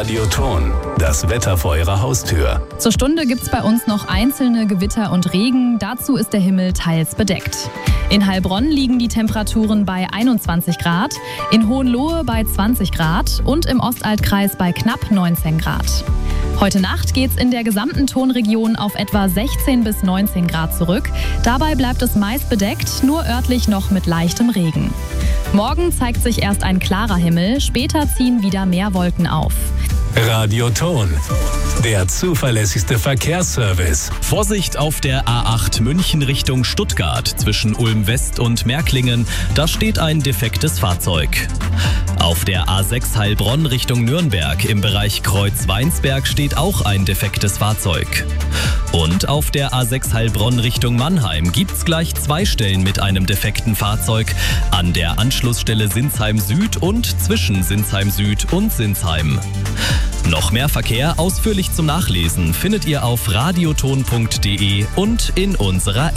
Radioton, das Wetter vor Ihrer Haustür. Zur Stunde gibt's bei uns noch einzelne Gewitter und Regen. Dazu ist der Himmel teils bedeckt. In Heilbronn liegen die Temperaturen bei 21 Grad, in Hohenlohe bei 20 Grad und im Ostaltkreis bei knapp 19 Grad. Heute Nacht geht's in der gesamten Tonregion auf etwa 16 bis 19 Grad zurück. Dabei bleibt es meist bedeckt, nur örtlich noch mit leichtem Regen. Morgen zeigt sich erst ein klarer Himmel, später ziehen wieder mehr Wolken auf. Radioton, der zuverlässigste Verkehrsservice. Vorsicht auf der A8 München Richtung Stuttgart zwischen Ulm West und Märklingen. Da steht ein defektes Fahrzeug. Auf der A6 Heilbronn Richtung Nürnberg im Bereich Kreuz-Weinsberg steht auch ein defektes Fahrzeug. Und auf der A6 Heilbronn Richtung Mannheim gibt's gleich 2 Stellen mit einem defekten Fahrzeug. An der Anschlussstelle Sinsheim Süd und zwischen Sinsheim Süd und Sinsheim. Noch mehr Verkehr ausführlich zum Nachlesen findet ihr auf radioton.de und in unserer